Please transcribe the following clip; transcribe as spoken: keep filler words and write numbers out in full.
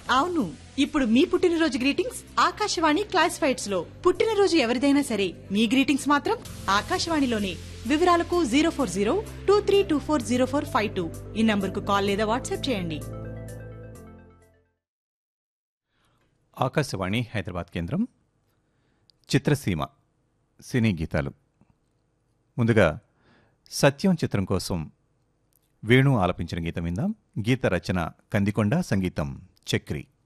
అవును, ఇప్పుడు మీ పుట్టినరోజు గ్రీటింగ్స్ ఆకాశవాణి క్లాసిఫైడ్స్ లో. పుట్టినరోజు ఎవరిదైనా సరే మీ గ్రీటింగ్స్ మాత్రం ఆకాశవాణిలోనే. వివరాలకు zero four zero two three two four zero four five two ఈ నంబర్ కు కాల్ లేదా వాట్సాప్ చేయండి. ఆకాశవాణి హైదరాబాద్ కేంద్రం. చిత్రసీమ సినీ గీతాలు. ముందుగా సత్యం చిత్రం కోసం వేణు ఆలపించిన గీతం విందాం. గీత రచన కందికొండ, సంగీతం చక్రి.